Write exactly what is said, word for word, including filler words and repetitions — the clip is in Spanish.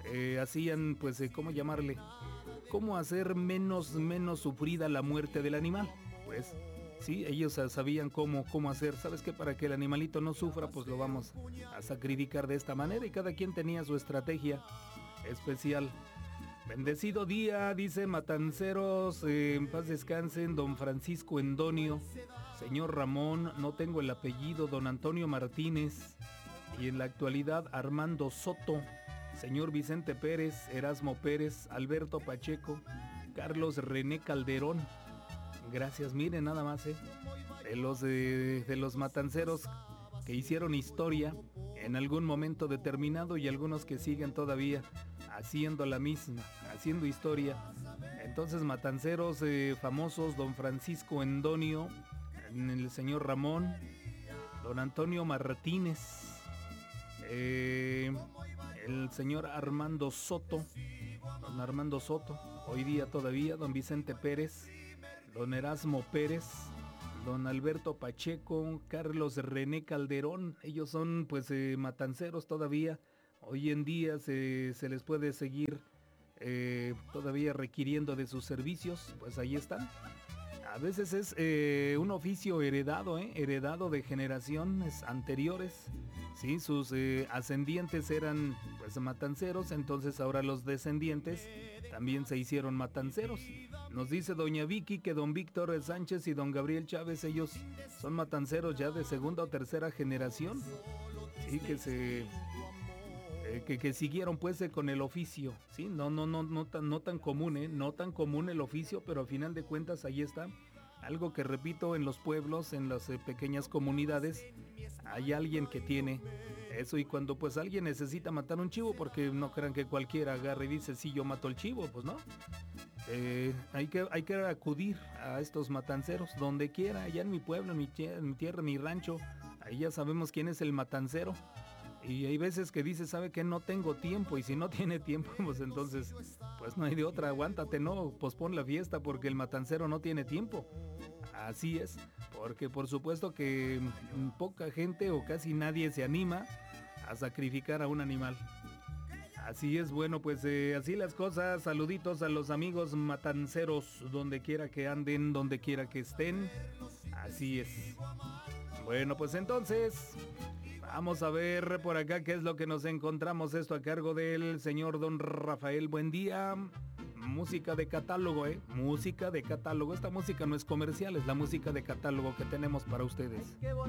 eh, hacían, pues, eh, ¿cómo llamarle? ¿Cómo hacer menos, menos sufrida la muerte del animal? Pues, sí, ellos sabían cómo, cómo hacer. ¿Sabes qué? Para que el animalito no sufra, pues lo vamos a sacrificar de esta manera. Y cada quien tenía su estrategia especial. Bendecido día, dice Matanceros, eh, en paz descansen, don Francisco Endonio, señor Ramón, no tengo el apellido, don Antonio Martínez, y en la actualidad Armando Soto, señor Vicente Pérez, Erasmo Pérez, Alberto Pacheco, Carlos René Calderón. Gracias, miren nada más, eh, de los, de, de los matanceros que hicieron historia en algún momento determinado y algunos que siguen todavía haciendo la misma, haciendo historia. Entonces, matanceros eh, famosos, don Francisco Endonio, el señor Ramón, don Antonio Martínez, eh, el señor Armando Soto, don Armando Soto, hoy día todavía, don Vicente Pérez, don Erasmo Pérez, don Alberto Pacheco, Carlos René Calderón. Ellos son pues eh, matanceros todavía. Hoy en día se, se les puede seguir eh, todavía requiriendo de sus servicios, pues ahí están. A veces es eh, un oficio heredado, eh, heredado de generaciones anteriores. Sí, sus eh, ascendientes eran pues matanceros, entonces ahora los descendientes también se hicieron matanceros. Nos dice doña Vicky que don Víctor Sánchez y don Gabriel Chávez, ellos son matanceros ya de segunda o tercera generación. Sí, que se... Eh, que, que siguieron pues eh, con el oficio, ¿sí? No, no, no, no tan, no tan común, ¿eh? No tan común el oficio, pero a final de cuentas ahí está. Algo que repito, en los pueblos, en las eh, pequeñas comunidades, hay alguien que tiene eso, y cuando pues alguien necesita matar un chivo, porque no crean que cualquiera agarre y dice, sí, yo mato el chivo, pues no. Eh, hay que, hay que acudir a estos matanceros, donde quiera, allá en mi pueblo, en mi, en mi tierra, en mi rancho, ahí ya sabemos quién es el matancero. Y hay veces que dice, sabe que no tengo tiempo, y si no tiene tiempo, pues entonces, pues no hay de otra, aguántate, no, pospon la fiesta porque el matancero no tiene tiempo. Así es, porque por supuesto que poca gente o casi nadie se anima a sacrificar a un animal. Así es, bueno, pues eh, así las cosas. Saluditos a los amigos matanceros, donde quiera que anden, donde quiera que estén. Así es. Bueno, pues entonces... vamos a ver por acá qué es lo que nos encontramos. Esto a cargo del señor don Rafael. Buen día. Música de catálogo, ¿eh? Música de catálogo. Esta música no es comercial, es la música de catálogo que tenemos para ustedes.